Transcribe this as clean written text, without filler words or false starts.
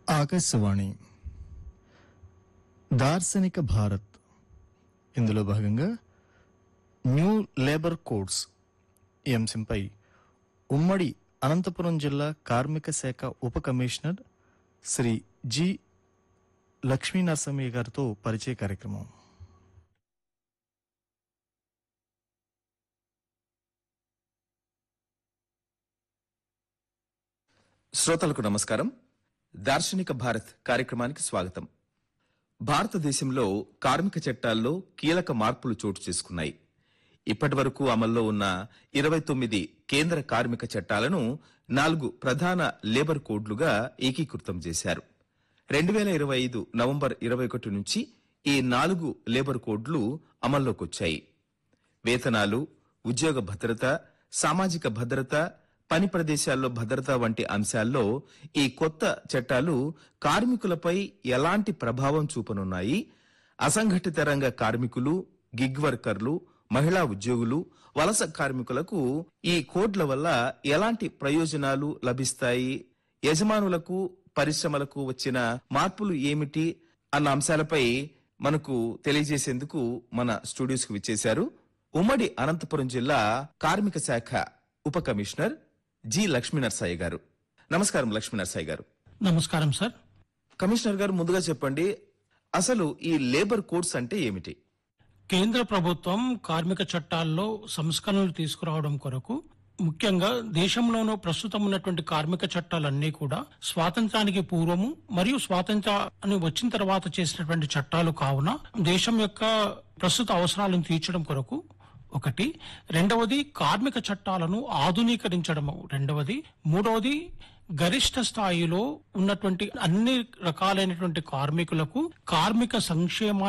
ఆకాశవాణి దార్శనిక భారత్ ఇందులో భాగంగా న్యూ లేబర్ కోడ్స్ ఈ అంశంపై ఉమ్మడి అనంతపురం జిల్లా కార్మిక శాఖ ఉప కమిషనర్ శ్రీ జి లక్ష్మీనరసింహయ్య గారితో పరిచయ కార్యక్రమం. శ్రోతలకు నమస్కారం. దార్శనిక భారత్ కార్యక్రమానికి స్వాగతం. భారతదేశంలో కార్మిక చట్టాల్లో కీలక మార్పులు చోటు చేసుకున్నాయి. ఇప్పటి వరకు అమల్లో ఉన్న 29 కేంద్ర కార్మిక చట్టాలను 4 ప్రధాన లేబర్ కోడ్లుగా ఏకీకృతం చేశారు. 2025 నవంబర్ 21 నుంచి ఈ 4 లేబర్ కోడ్లు అమల్లోకొచ్చాయి. వేతనాలు, ఉద్యోగ భద్రత, సామాజిక భద్రత, పని ప్రదేశాల్లో భద్రత వంటి అంశాల్లో ఈ కొత్త చట్టాలు కార్మికులపై ఎలాంటి ప్రభావం చూపనున్నాయి, అసంఘటిత రంగ కార్మికులు, గిగ్ వర్కర్లు, మహిళా ఉద్యోగులు, వలస కార్మికులకు ఈ కోడ్ల వల్ల ఎలాంటి ప్రయోజనాలు లభిస్తాయి, యజమానులకు, పరిశ్రమలకు వచ్చిన మార్పులు ఏమిటి అన్న అంశాలపై మనకు తెలియజేసేందుకు మన స్టూడియోస్ కు విచ్చేశారు ఉమ్మడి అనంతపురం జిల్లా కార్మిక శాఖ ఉప కమిషనర్ జి లక్ష్మీనరసయ్య గారు. నమస్కారం లక్ష్మీనరసయ్య గారు. నమస్కారం సార్. కమిషనర్ గారు, ముందుగా చెప్పండి, అసలు ఈ లేబర్ కోడ్స్ అంటే ఏమిటి? కేంద్ర ప్రభుత్వం కార్మిక చట్టాల్లో సంస్కరణలు తీసుకురావడం కొరకు ముఖ్యంగా దేశంలోనూ ప్రస్తుతం ఉన్నటువంటి కార్మిక చట్టాలన్నీ కూడా స్వాతంత్రానికి పూర్వము మరియు స్వాతంత్రాన్ని వచ్చిన తర్వాత చేసినటువంటి చట్టాలు కావున దేశం యొక్క ప్రస్తుత అవసరాలను తీర్చడం కొరకు ఒకటి, రెండవది కార్మిక చట్టాలను ఆధునీకరించడము రెండవది, మూడవది గరిష్ట స్థాయిలో ఉన్నటువంటి అన్ని రకాలైనటువంటి కార్మికులకు కార్మిక సంక్షేమ